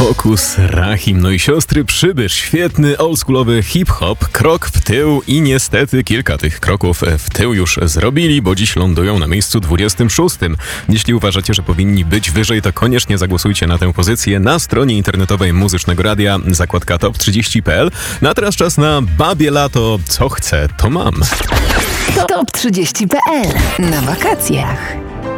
Focus, Rahim, no i siostry Przybysz. Świetny, oldschoolowy hip-hop, krok w tył i niestety kilka tych kroków w tył już zrobili, bo dziś lądują na miejscu 26. Jeśli uważacie, że powinni być wyżej, to koniecznie zagłosujcie na tę pozycję na stronie internetowej Muzycznego Radia, zakładka top30.pl. No a teraz czas na babie lato. Co chcę, to mam. Top30.pl. Na wakacjach.